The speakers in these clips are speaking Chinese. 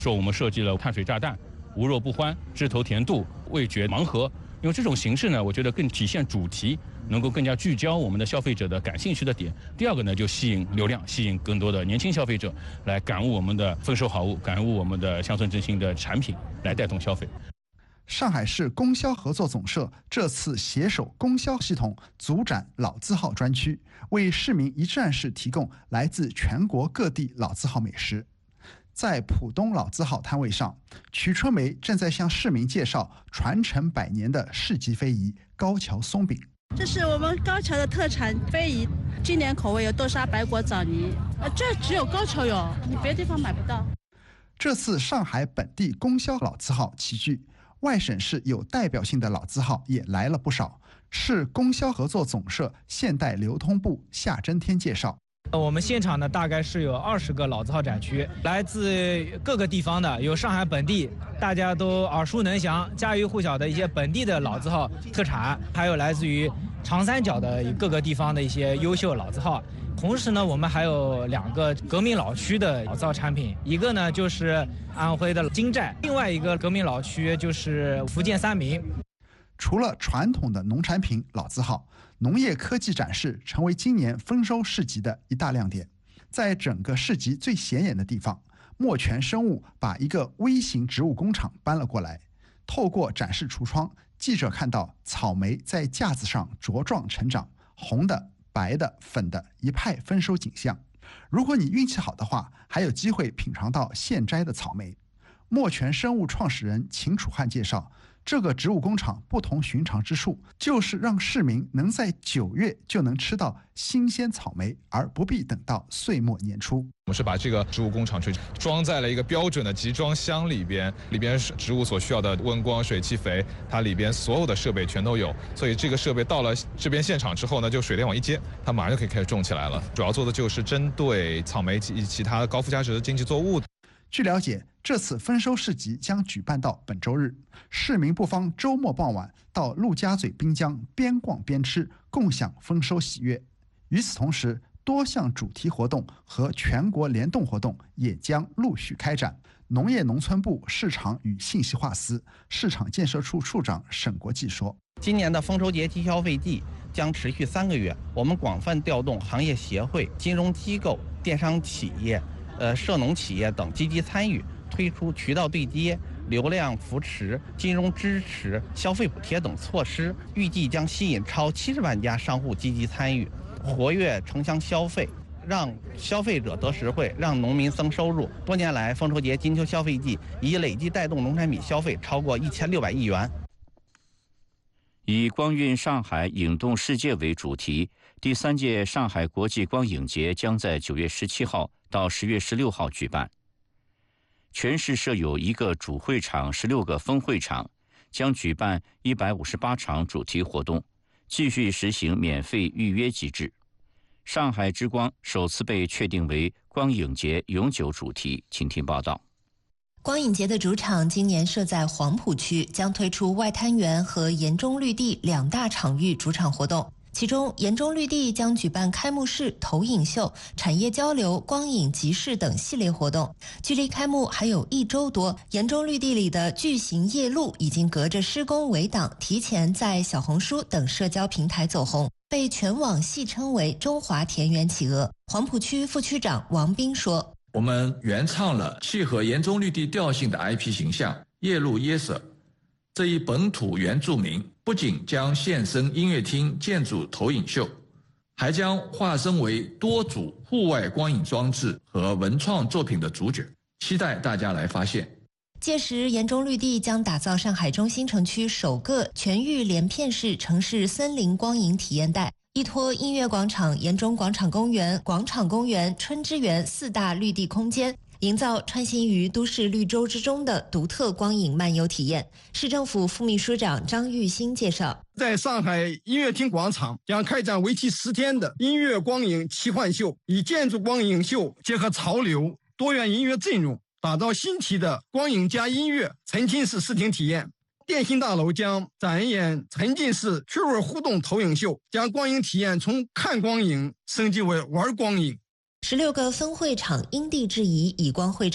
说我们设计了碳水炸弹、无肉不欢、枝头甜度、味觉盲盒，用这种形式呢，我觉得更体现主题，能够更加聚焦我们的消费者的感兴趣的点。第二个呢，就吸引流量，吸引更多的年轻消费者来感悟我们的丰收好物，感悟我们的乡村振兴的产品，来带动消费。 上海市供销合作总社这次携手供销系统组展老字号专区，为市民一站式提供来自全国各地老字号美食。在浦东老字号摊位上，曲春梅正在向市民介绍传承100年的市级非遗高桥松饼。 这是我们高桥的特产非遗，今年口味有豆沙、白果、枣泥，这只有高桥有，你别的地方买不到。 这次上海本地供销老字号齐聚，外省市有代表性的老字号也来了不少。市供销合作总社现代流通部夏真天介绍， 我们现场呢大概是有20个老字号展区，来自各个地方的，有上海本地大家都耳熟能详、家喻户晓的一些本地的老字号特产，还有来自于长三角的各个地方的一些优秀老字号。同时呢，我们还有2个革命老区的老字号产品，一个呢就是安徽的金寨，另外一个革命老区就是福建三明。 除了传统的农产品老字号，农业科技展示成为今年丰收市集的一大亮点。在整个市集最显眼的地方，墨泉生物把一个微型植物工厂搬了过来。透过展示橱窗，记者看到草莓在架子上茁壮成长，红的、白的、粉的，一派丰收景象。如果你运气好的话，还有机会品尝到现摘的草莓。墨泉生物创始人秦楚汉介绍，这个植物工厂不同寻常之处，就是让市民能在9月就能吃到新鲜草莓，而不必等到岁末年初。 我们是把这个植物工厂装在了一个标准的集装箱里边是植物所需要的温光、水、气、肥，它里边所有的设备全都有。所以这个设备到了这边现场之后呢，就水电网一接，它马上就可以开始种起来了。主要做的就是针对草莓及其他高附加值的经济作物。 据了解，这次丰收市集将举办到本周日，市民不妨周末傍晚到陆家嘴滨江边逛边吃，共享丰收喜悦。与此同时，多项主题活动和全国联动活动也将陆续开展。农业农村部市场与信息化司市场建设处处长沈国际说， 今年的丰收节期消费季将持续3个月，我们广泛调动行业协会、金融机构、电商企业、涉农企业等积极参与，推出渠道对接、流量扶持、金融支持、消费补贴等措施，预计将吸引超70万家商户积极参与，活跃城乡消费，让消费者得实惠，让农民增收入。多年来，丰收节金秋消费季已累计带动农产品消费超过1600亿元。 以光晕上海，引动世界为主题，第3届上海国际光影节将在9月17号到10月16号举办。全市设有1个主会场、16个分会场，将举办158场主题活动，继续实行免费预约机制。上海之光首次被确定为光影节永久主题，请听报道。 光影节的主场今年设在黄浦区，将推出外滩园和岩中绿地2大场域主场活动。其中，岩中绿地将举办开幕式、投影秀、产业交流、光影集市等系列活动。距离开幕还有1周多，岩中绿地里的巨型夜路已经隔着施工围挡，提前在小红书等社交平台走红，被全网戏称为中华田园企鹅。黄浦区副区长王斌说， 我们原创了契合岩中绿地调性的 IP 形象夜路耶舍，这一本土原住民不仅将现身音乐厅建筑投影秀，还将化身为多组户外光影装置和文创作品的主角，期待大家来发现。 届时，岩中绿地将打造上海中心城区首个全域连片式城市森林光影体验带，依托音乐广场、岩中广场公园、广场公园、春之园4大绿地空间，营造穿行于都市绿洲之中的独特光影漫游体验。市政府副秘书长张玉新介绍， 在上海音乐厅广场将开展为期10天的音乐光影奇幻秀，以建筑光影秀结合潮流多元音乐阵容，打造新奇的光影加音乐沉浸式视听体验。电信大楼将展演沉浸式趣味互动投影秀，将光影体验从看光影升级为玩光影。 16个分会场因地制宜，以光汇成。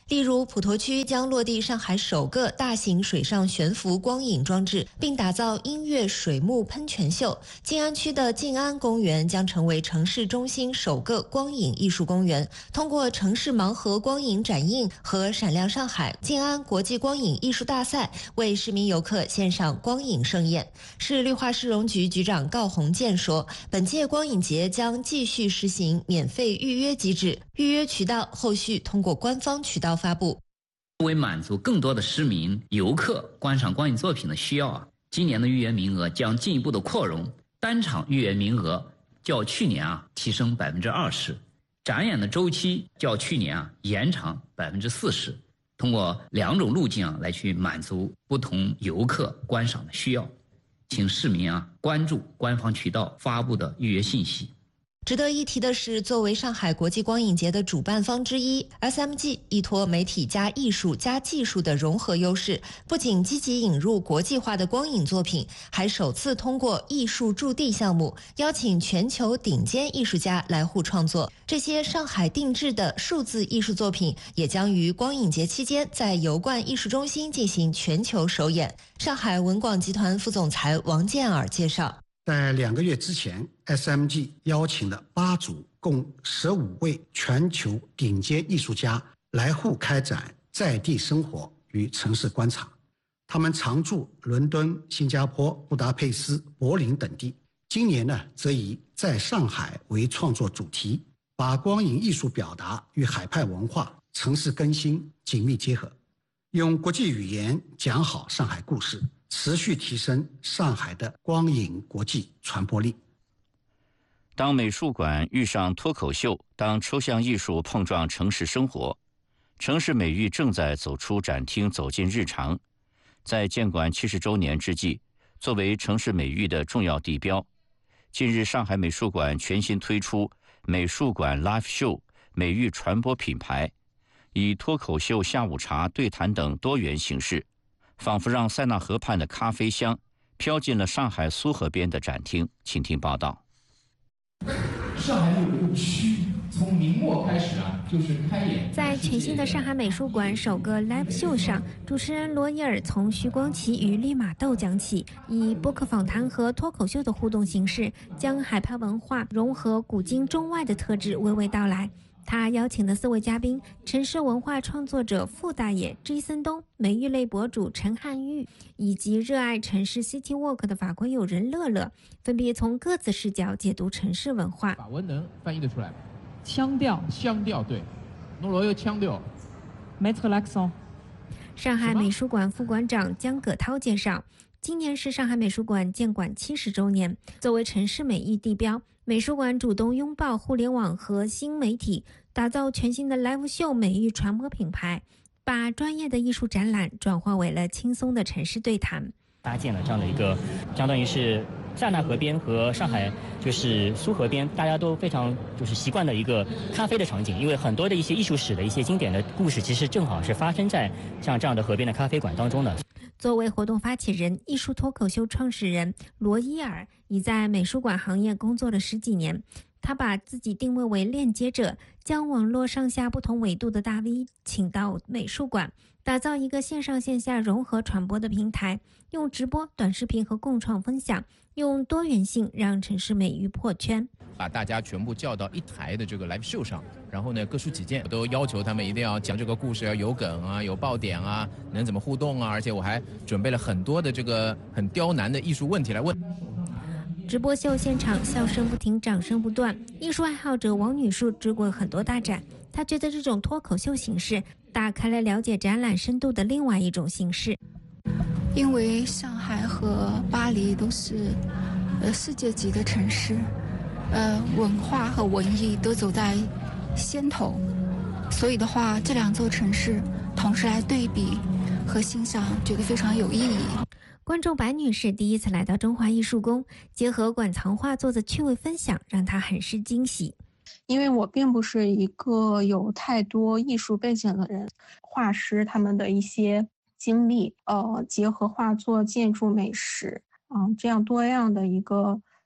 例如，普陀区将落地上海首个大型水上悬浮光影装置，并打造音乐水幕喷泉秀。静安区的静安公园将成为城市中心首个光影艺术公园，通过城市盲盒光影展映和闪亮上海静安国际光影艺术大赛，为市民游客献上光影盛宴。市绿化市容局局长高鸿建说，本届光影节将继续实行免费预约机制，预约渠道后续通过官方渠道发布。 为满足更多的市民游客观赏光影作品的需要今年的预约名额将进一步的扩容，单场预约名额较去年提升20%，展演的周期较去年延长40%，通过2种路径来去满足不同游客观赏的需要，请市民关注官方渠道发布的预约信息。 值得一提的是，作为上海国际光影节的主办方之一 ，SMG 依托媒体加艺术加技术的融合优势，不仅积极引入国际化的光影作品，还首次通过艺术驻地项目，邀请全球顶尖艺术家来沪创作。这些上海定制的数字艺术作品也将于光影节期间在油罐艺术中心进行全球首演。上海文广集团副总裁王建尔介绍。 在2个月之前 ，SMG 邀请了8组，共15位全球顶尖艺术家来沪开展在地生活与城市观察。他们常驻伦敦、新加坡、布达佩斯、柏林等地。今年呢，则以在上海为创作主题，把光影艺术表达与海派文化、城市更新紧密结合，用国际语言讲好上海故事。持续提升上海的光影国际传播力。 当美术馆遇上脱口秀，当抽象艺术碰撞城市生活，城市美育正在走出展厅，走进日常。在建馆70周年之际，作为城市美育的重要地标，近日上海美术馆全新推出美术馆 Live Show 美育传播品牌，以脱口秀、下午茶、对谈等多元形式，仿佛让塞纳河畔的咖啡香飘进了上海苏河边的展厅。请听报道。 上海有一个区，从明末开始就是开演。 在全新的上海美术馆首个 live show 上，主持人罗伊尔从徐光启与绿马豆讲起，以播客访谈和脱口秀的互动形式，将海派文化融合古今中外的特质娓娓道来。他邀请的4位嘉宾，城市文化创作者傅大爷、追森东，美育类博主陈汉玉，以及热爱城市 City Walk 的法国友人乐乐，分别从各自视角解读城市文化。 法文能翻译得出来吗？腔调，对。诺罗有腔调。 Mettre l'accent。上海美术馆副馆长江葛涛介绍，今年是上海美术馆建馆70周年，作为城市美育地标，美术馆主动拥抱互联网和新媒体，打造全新的 Live Show 美育传播品牌，把专业的艺术展览转化为了轻松的城市对谈。 搭建了这样的一个，相当于是塞纳河边和上海就是苏河边，大家都非常就是习惯的一个咖啡的场景，因为很多的一些艺术史的一些经典的故事，其实正好是发生在像这样的河边的咖啡馆当中的。 作为活动发起人、艺术脱口秀创始人罗伊尔已在美术馆行业工作了10几年，他把自己定位为链接者，将网络上下不同纬度的大 V 请到美术馆，打造一个线上线下融合传播的平台，用直播、短视频和共创分享，用多元性让城市美育破圈。 把大家全部叫到一台的这个 live show 上，然后呢各抒己见，我都要求他们一定要讲这个故事要有梗有爆点能怎么互动而且我还准备了很多的这个很刁难的艺术问题来问。 直播秀现场笑声不停，掌声不断。艺术爱好者王女士追过很多大展，她觉得这种脱口秀形式打开了了解展览深度的另外一种形式。 因为上海和巴黎都是世界级的城市，文化和文艺都走在先头，所以的话，这2座城市同时来对比和欣赏，觉得非常有意义。 观众白女士第一次来到中华艺术宫，结合馆藏画作的趣味分享，让她很是惊喜。 因为我并不是一个有太多艺术背景的人，画师他们的一些经历，结合画作、建筑、美食，这样多样的一个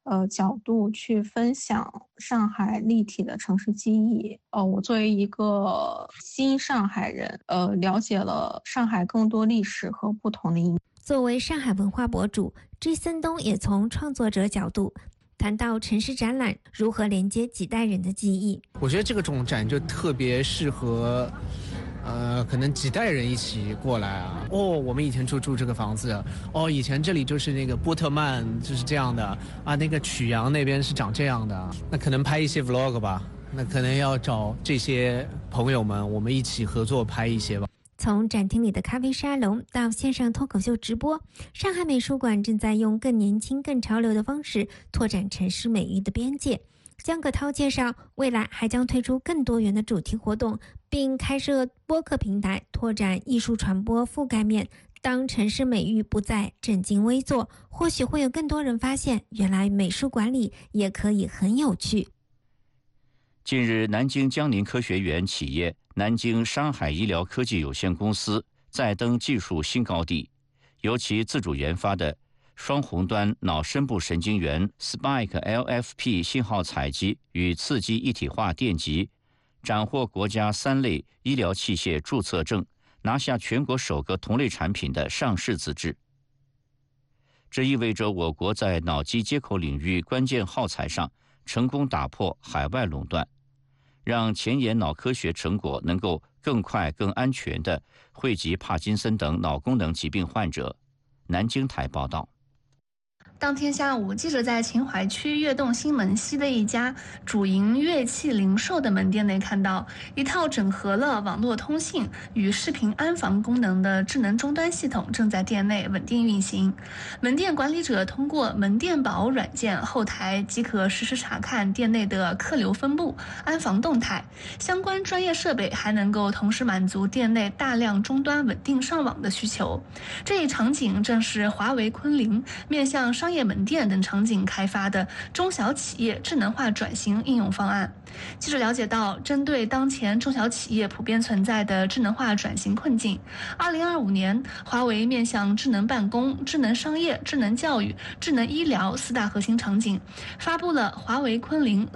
角度去分享上海立体的城市记忆。我作为一个新上海人，了解了上海更多历史和不同的意义。 作为上海文化博主，追森东也从创作者角度谈到城市展览如何连接几代人的记忆。 我觉得这种展就特别适合可能几代人一起过来啊。我们以前住这个房子，以前这里就是那个波特曼就是这样的啊，那个曲阳那边是长这样的。那可能拍一些 vlog 吧，那可能要找这些朋友们，我们一起合作拍一些吧。 从展厅里的咖啡沙龙到线上脱口秀直播，上海美术馆正在用更年轻、更潮流的方式拓展城市美育的边界。江葛涛介绍，未来还将推出更多元的主题活动，并开设播客平台，拓展艺术传播覆盖面。当城市美育不再正襟危坐，或许会有更多人发现，原来美术馆里也可以很有趣。 近日，南京江宁科学园企业南京山海医疗科技有限公司再登技术新高地，由其自主研发的双宏端脑深部神经元 Spike LFP 信号采集与刺激一体化电极，斩获国家3类医疗器械注册证，拿下全国首个同类产品的上市资质。这意味着我国在脑机接口领域关键耗材上成功打破海外垄断，让前沿脑科学成果能够更快、更安全地惠及帕金森等脑功能疾病患者。南京台报道。 当天下午，记者在秦淮区悦动新门西的一家主营乐器零售的门店内看到一套整合了网络通信与视频安防功能的智能终端系统正在店内稳定运行。门店管理者通过门店宝软件后台即可实时查看店内的客流分布、安防动态。相关专业设备还能够同时满足店内大量终端稳定上网的需求。这一场景正是华为昆凌面向商业门店等场景开发的中小企业智能化转型应用方案。记者了解到，针对当前中小企业普遍存在的智能化转型困境，2025年，华为面向智能办公、智能商业、智能教育、智能医疗4大核心场景，发布了华为昆凌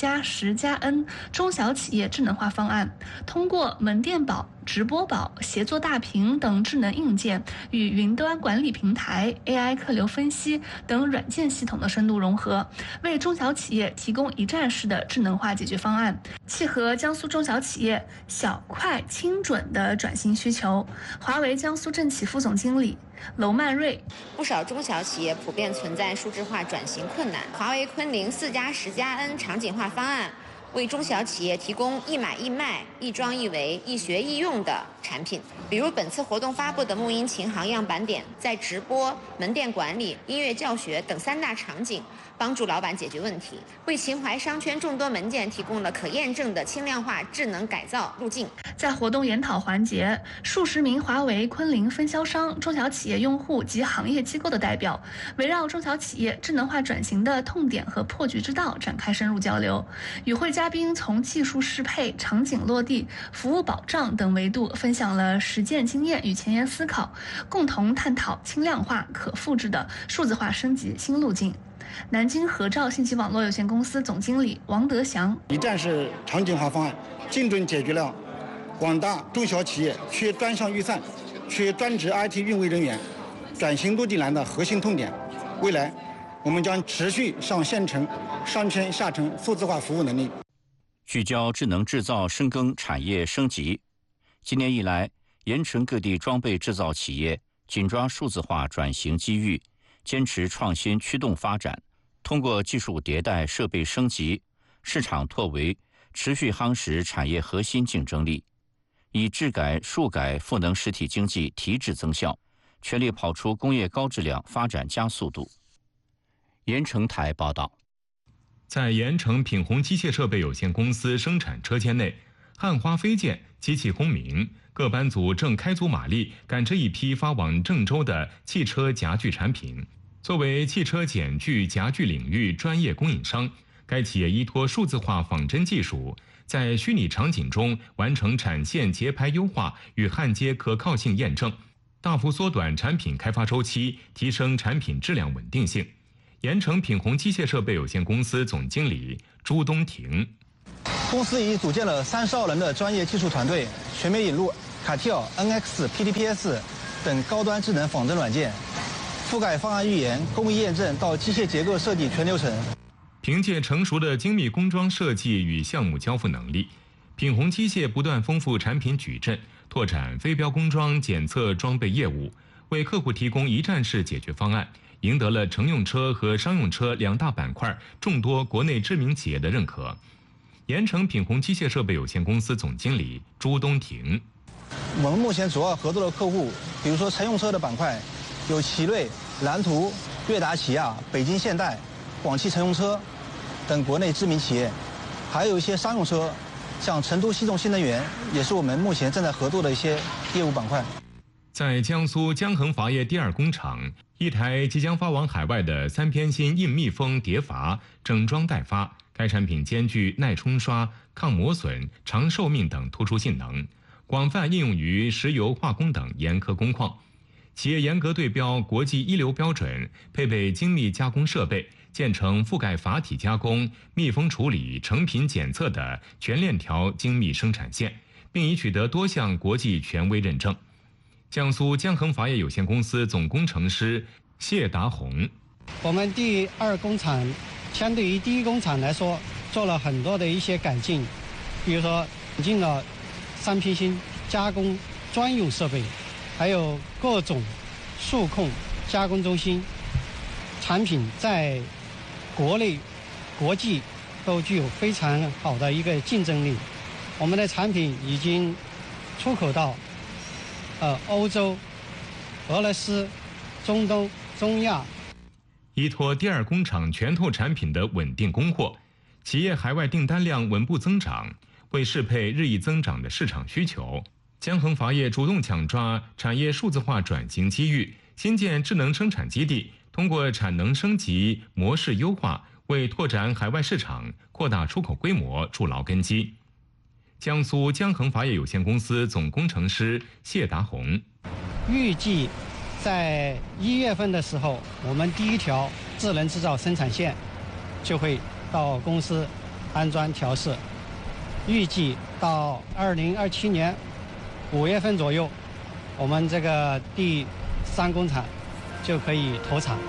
4+10+N 中小企业智能化方案，通过门店宝、直播宝、协作大屏等智能硬件与云端管理平台、AI 客流分析等软件系统的深度融合，为中小企业提供一站式的智能化解决方案，契合江苏中小企业小、快、精准的转型需求。华为江苏政企副总经理娄曼瑞： 不少中小企业普遍存在数字化转型困难，华为昆凌4+10+N 场景化方案为中小企业提供易买易卖、易装易为、易学易用的产品。比如本次活动发布的木音琴行样板点，在直播、门店管理、音乐教学等3大场景帮助老板解决问题，为秦淮商圈众多门店提供了可验证的轻量化智能改造路径。 在活动研讨环节，数十名华为昆凌分销商、中小企业用户及行业机构的代表，围绕中小企业智能化转型的痛点和破局之道展开深入交流。与会嘉宾从技术适配、场景落地、服务保障等维度分享了实践经验与前沿思考，共同探讨轻量化、可复制的数字化升级新路径。南京合照信息网络有限公司总经理王德祥： 一站式场景化方案，精准解决了广大中小企业缺专项预算、缺专职 IT 运维人员、转型路径难的核心痛点。未来，我们将持续向县城、商圈、下沉数字化服务能力， 聚焦智能制造深耕产业升级。今年以来，盐城各地装备制造企业紧抓数字化转型机遇，坚持创新驱动发展，通过技术迭代、设备升级、市场拓围，持续夯实产业核心竞争力，以质改、数改赋能实体经济提质增效，全力跑出工业高质量发展加速度。盐城台报道。 在盐城品宏机械设备有限公司生产车间内，汉花飞溅，机器轰鸣，各班组正开足马力赶着一批发往郑州的汽车夹具产品。作为汽车剪具夹具领域专业供应商，该企业依托数字化仿真技术，在虚拟场景中完成产线节拍优化与焊接可靠性验证，大幅缩短产品开发周期，提升产品质量稳定性。 盐城品宏机械设备有限公司总经理朱东庭。 公司已组建了32人的专业技术团队，全面引入CATIA、NX、PTPS 等高端智能仿真软件，覆盖方案预研、工艺验证到机械结构设计全流程。 凭借成熟的精密工装设计与项目交付能力，品宏机械不断丰富产品矩阵，拓展非标工装检测装备业务，为客户提供一站式解决方案，赢得了乘用车和商用车2大板块众多国内知名企业的认可。盐城品宏机械设备有限公司总经理朱东庭： 我们目前主要合作的客户，比如说乘用车的板块，有奇瑞、蓝图、悦达起亚、北京现代、广汽乘用车等国内知名企业，还有一些商用车，像成都西众新能源也是我们目前正在合作的一些业务板块。 在江苏江衡阀业第2工厂，一台即将发往海外的3偏芯硬密封碟阀整装待发。该产品兼具耐冲刷、抗磨损、长寿命等突出性能，广泛应用于石油化工等严苛工况。企业严格对标国际一流标准，配备精密加工设备，建成覆盖阀体加工、密封处理、成品检测的全链条精密生产线，并已取得多项国际权威认证。江苏江衡阀业有限公司总工程师谢达红： 我们第2工厂相对于第1工厂来说，做了很多的一些改进，比如说引进了3偏芯加工专用设备，还有各种数控加工中心，产品在国内、国际都具有非常好的一个竞争力。我们的产品已经出口到欧洲、俄罗斯、中东、中亚。 依托第2工厂全透产品的稳定供货，企业海外订单量稳步增长。为适配日益增长的市场需求，江衡阀业主动抢抓产业数字化转型机遇，新建智能生产基地，通过产能升级、模式优化，为拓展海外市场、扩大出口规模筑牢根基。江苏江衡阀业有限公司总工程师谢达红： 预计在1月份的时候，我们第1条智能制造生产线就会到公司安装调试，预计到2027年5月份左右，我们这个第3工厂就可以投产。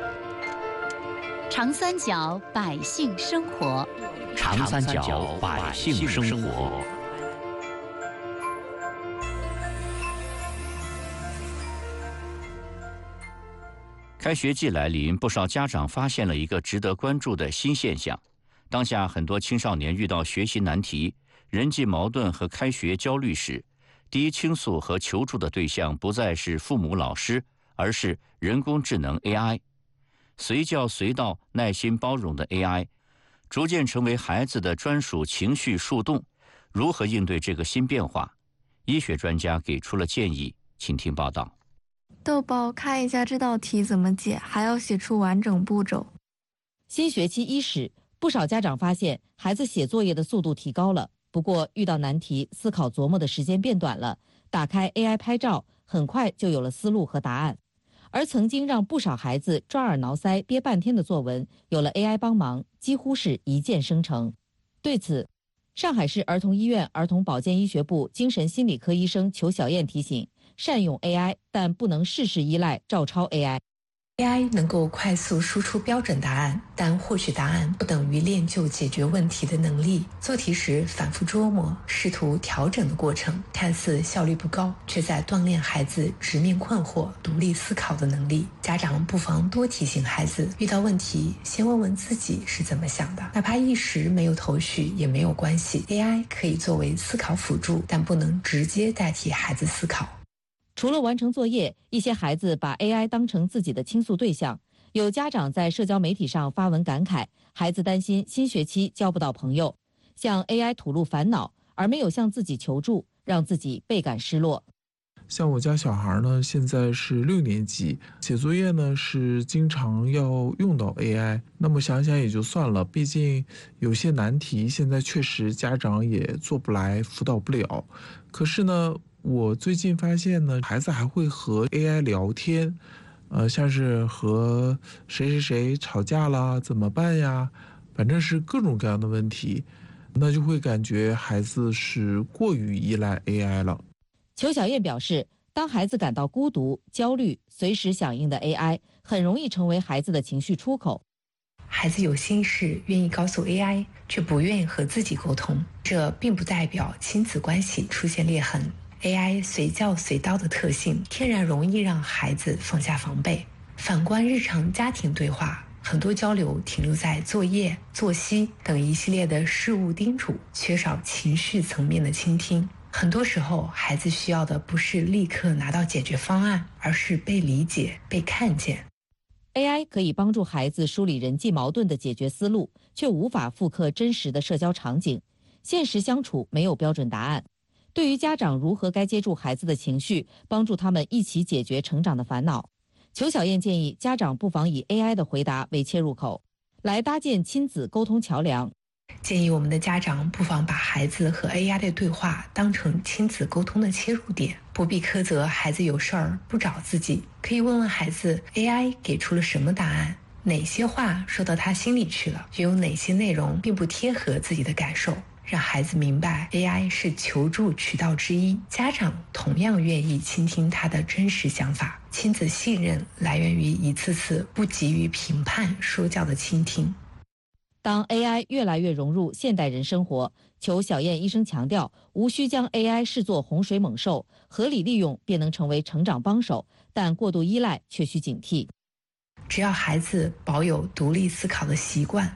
长三角百姓生活， 长三角百姓生活。开学季来临，不少家长发现了一个值得关注的新现象。当下很多青少年遇到学习难题、人际矛盾和开学焦虑时，第一倾诉和求助的对象不再是父母、老师，而是人工智能 AI。随叫随到、耐心包容的 AI， 逐渐成为孩子的专属情绪树洞。如何应对这个新变化？医学专家给出了建议，请听报道。 豆包，看一下这道题怎么解，还要写出完整步骤。 新学期伊始，不少家长发现孩子写作业的速度提高了，不过遇到难题，思考琢磨的时间变短了。打开 AI 拍照，很快就有了思路和答案。而曾经让不少孩子抓耳挠腮憋半天的作文，有了 AI 帮忙，几乎是一键生成。对此，上海市儿童医院儿童保健医学部精神心理科医生裘小燕提醒：善用 AI， 但不能事事依赖照抄 AI。AI 能够快速输出标准答案，但获取答案不等于练就解决问题的能力。做题时反复琢磨、试图调整的过程，看似效率不高，却在锻炼孩子直面困惑、独立思考的能力。家长不妨多提醒孩子，遇到问题先问问自己是怎么想的，哪怕一时没有头绪也没有关系。AI 可以作为思考辅助，但不能直接代替孩子思考。 除了完成作业，一些孩子把 AI 当成自己的倾诉对象。有家长在社交媒体上发文感慨，孩子担心新学期交不到朋友，向 AI 吐露烦恼，而没有向自己求助，让自己倍感失落。 像我家小孩呢，现在是6年级，写作业呢是经常要用到 AI。那么想想也就算了，毕竟有些难题现在确实家长也做不来，辅导不了。可是呢，我最近发现呢，孩子还会和 AI 聊天， 像是和谁吵架啦，怎么办呀？反正是各种各样的问题，那就会感觉孩子是过于依赖 AI 了。 裘小燕表示，当孩子感到孤独、焦虑，随时响应的 AI 很容易成为孩子的情绪出口。 孩子有心事愿意告诉 AI， 却不愿和自己沟通，这并不代表亲子关系出现裂痕。AI 随叫随到的特性，天然容易让孩子放下防备。反观日常家庭对话，很多交流停留在作业、作息等一系列的事物叮嘱，缺少情绪层面的倾听。很多时候，孩子需要的不是立刻拿到解决方案，而是被理解、被看见。 AI 可以帮助孩子梳理人际矛盾的解决思路，却无法复刻真实的社交场景。现实相处没有标准答案。对于家长如何该接住孩子的情绪，帮助他们一起解决成长的烦恼，裘小燕建议家长不妨以 AI 的回答为切入口，来搭建亲子沟通桥梁。 建议我们的家长不妨把孩子和 AI 的对话当成亲子沟通的切入点，不必苛责孩子有事儿不找自己，可以问问孩子 AI 给出了什么答案，哪些话说到他心里去了，又有哪些内容并不贴合自己的感受，让孩子明白 AI 是求助渠道之一，家长同样愿意倾听他的真实想法。亲子信任来源于一次次不急于评判说教的倾听。 当 AI 越来越融入现代人生活，裘小燕医生强调，无需将 AI 视作洪水猛兽，合理利用便能成为成长帮手，但过度依赖却需警惕。 只要孩子保有独立思考的习惯，